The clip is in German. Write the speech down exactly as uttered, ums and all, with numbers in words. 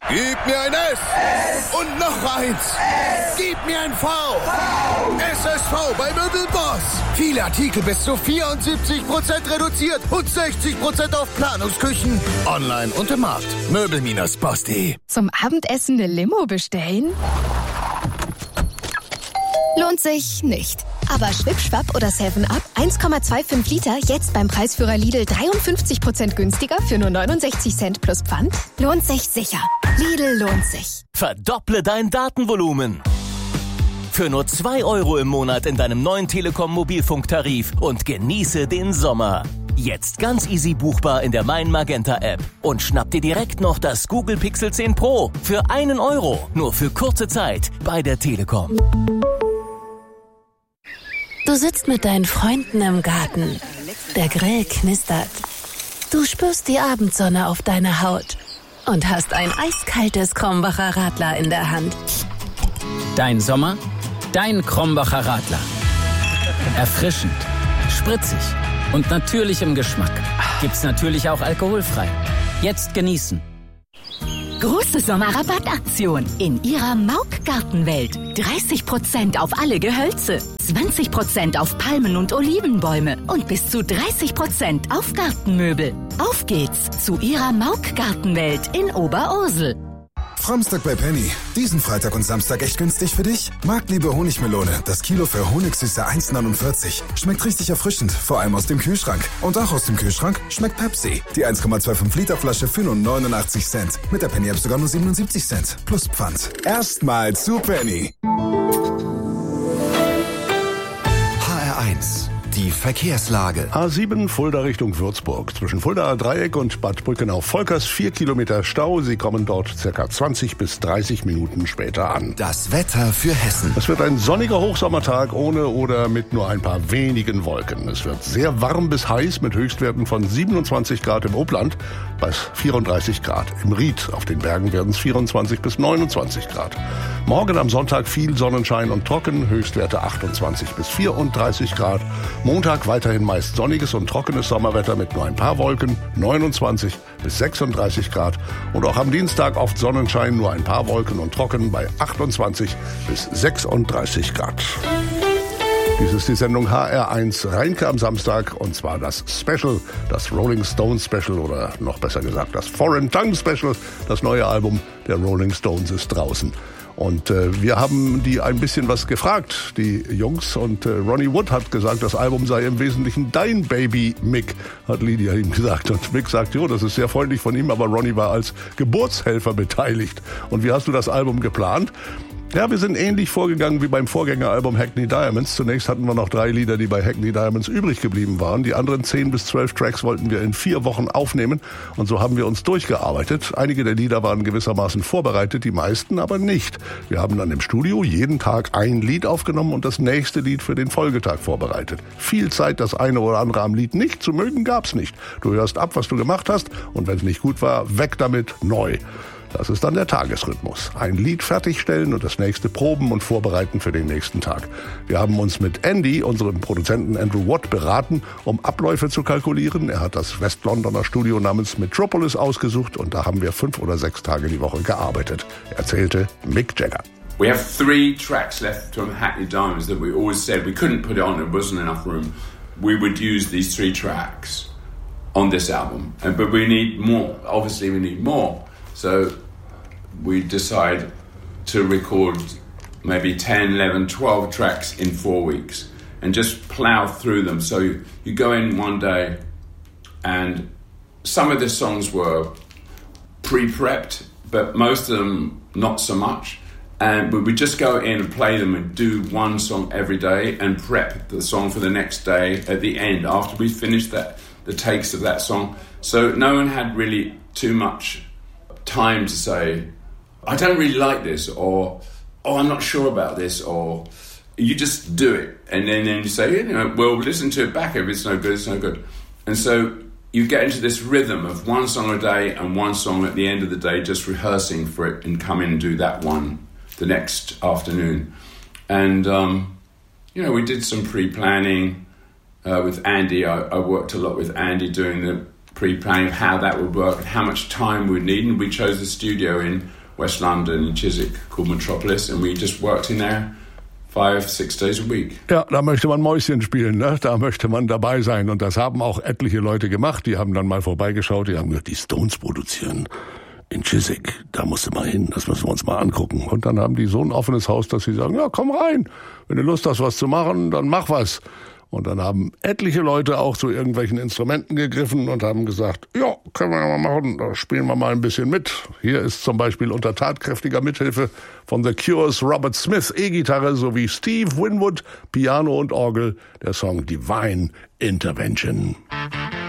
Gib mir ein S. S. Und noch eins. S. Gib mir ein V. V. S S V bei Möbelboss. Viele Artikel bis zu vierundsiebzig Prozent reduziert und sechzig Prozent auf Planungsküchen. Online und im Markt. Möbel Boss punkt de. Zum Abendessen eine Limo bestellen? Lohnt sich nicht. Aber Schwipp-Schwapp oder seven up, eins Komma fünfundzwanzig Liter, jetzt beim Preisführer Lidl dreiundfünfzig Prozent günstiger für nur neunundsechzig Cent plus Pfand? Lohnt sich sicher. Lidl lohnt sich. Verdopple dein Datenvolumen. Für nur zwei Euro im Monat in deinem neuen Telekom-Mobilfunktarif und genieße den Sommer. Jetzt ganz easy buchbar in der Mein Magenta App. Und schnapp dir direkt noch das Google Pixel zehn Pro für einen Euro. Nur für kurze Zeit bei der Telekom. Du sitzt mit deinen Freunden im Garten. Der Grill knistert. Du spürst die Abendsonne auf deiner Haut und hast ein eiskaltes Krombacher Radler in der Hand. Dein Sommer, dein Krombacher Radler. Erfrischend, spritzig und natürlich im Geschmack. Gibt's natürlich auch alkoholfrei. Jetzt genießen. Große Sommerrabattaktion in Ihrer Mauk-Gartenwelt. dreißig Prozent auf alle Gehölze, zwanzig Prozent auf Palmen und Olivenbäume und bis zu dreißig Prozent auf Gartenmöbel. Auf geht's zu Ihrer Mauk-Gartenwelt in Oberursel. Framstag bei Penny. Diesen Freitag und Samstag echt günstig für dich? Marktliebe Honigmelone. Das Kilo für Honigsüße eins neunundvierzig. Schmeckt richtig erfrischend, vor allem aus dem Kühlschrank. Und auch aus dem Kühlschrank schmeckt Pepsi. Die eins Komma fünfundzwanzig Liter Flasche für nur neunundachtzig Cent. Mit der Penny App sogar nur siebenundsiebzig Cent. Plus Pfand. Erstmal zu Penny. H R eins. Die Verkehrslage. A sieben Fulda Richtung Würzburg. Zwischen Fuldaer Dreieck und Bad Brückenau-Volkers vier Kilometer Stau. Sie kommen dort circa zwanzig bis dreißig Minuten später an. Das Wetter für Hessen. Es wird ein sonniger Hochsommertag ohne oder mit nur ein paar wenigen Wolken. Es wird sehr warm bis heiß mit Höchstwerten von siebenundzwanzig Grad im Obland bis vierunddreißig Grad. Im Ried auf den Bergen werden es vierundzwanzig bis neunundzwanzig Grad. Morgen am Sonntag viel Sonnenschein und trocken. Höchstwerte achtundzwanzig bis vierunddreißig Grad. Montag weiterhin meist sonniges und trockenes Sommerwetter mit nur ein paar Wolken, neunundzwanzig bis sechsunddreißig Grad. Und auch am Dienstag oft Sonnenschein, nur ein paar Wolken und trocken bei achtundzwanzig bis sechsunddreißig Grad. Dies ist die Sendung H R eins Rheinke am Samstag und zwar das Special, das Rolling Stones Special oder noch besser gesagt das Foreign Tongue Special. Das neue Album der Rolling Stones ist draußen. Und äh, wir haben die ein bisschen was gefragt, die Jungs. Und äh, Ronnie Wood hat gesagt, das Album sei im Wesentlichen dein Baby, Mick, hat Lydia ihm gesagt. Und Mick sagt, jo, das ist sehr freundlich von ihm, aber Ronnie war als Geburtshelfer beteiligt. Und wie hast du das Album geplant? Ja, wir sind ähnlich vorgegangen wie beim Vorgängeralbum Hackney Diamonds. Zunächst hatten wir noch drei Lieder, die bei Hackney Diamonds übrig geblieben waren. Die anderen zehn bis zwölf Tracks wollten wir in vier Wochen aufnehmen. Und so haben wir uns durchgearbeitet. Einige der Lieder waren gewissermaßen vorbereitet, die meisten aber nicht. Wir haben dann im Studio jeden Tag ein Lied aufgenommen und das nächste Lied für den Folgetag vorbereitet. Viel Zeit, das eine oder andere am Lied nicht zu mögen, gab's nicht. Du hörst ab, was du gemacht hast und wenn es nicht gut war, weg damit, neu. Das ist dann der Tagesrhythmus. Ein Lied fertigstellen und das nächste proben und vorbereiten für den nächsten Tag. Wir haben uns mit Andy, unserem Produzenten Andrew Watt, beraten, um Abläufe zu kalkulieren. Er hat das West-Londoner Studio namens Metropolis ausgesucht und da haben wir fünf oder sechs Tage die Woche gearbeitet, erzählte Mick Jagger. We have three tracks left from Hackney Diamonds that we always said we couldn't put it on, there wasn't enough room. We would use these three tracks on this album, and, but we need more. Obviously we need more. So we decide to record maybe ten, eleven, twelve tracks in four weeks and just plow through them. So you, you go in one day and some of the songs were pre-prepped, but most of them not so much. And we would just go in and play them and do one song every day and prep the song for the next day at the end after we finished that, the takes of that song. So no one had really too much time to say, I don't really like this, or oh, I'm not sure about this, or you just do it. And then, then you say, you know, well, listen to it back. If it's no good, it's no good. And so you get into this rhythm of one song a day and one song at the end of the day, just rehearsing for it and come in and do that one the next afternoon. And, um, you know, we did some pre-planning uh, with Andy. I, I worked a lot with Andy doing the pre-planning of how that would work and how much time we'd need. And we chose a studio in West London, in Chiswick, called Metropolis, and we just worked in there five, six days a week. Ja, da möchte man Mäuschen spielen, ne? Da möchte man dabei sein. Und das haben auch etliche Leute gemacht. Die haben dann mal vorbeigeschaut, die haben gesagt, die Stones produzieren in Chiswick. Da musst du mal hin, das müssen wir uns mal angucken. Und dann haben die so ein offenes Haus, dass sie sagen, ja, komm rein. Wenn du Lust hast, was zu machen, dann mach was. Und dann haben etliche Leute auch zu irgendwelchen Instrumenten gegriffen und haben gesagt, ja, können wir mal machen, da spielen wir mal ein bisschen mit. Hier ist zum Beispiel unter tatkräftiger Mithilfe von The Cure's Robert Smith E-Gitarre sowie Steve Winwood Piano und Orgel der Song Divine Intervention.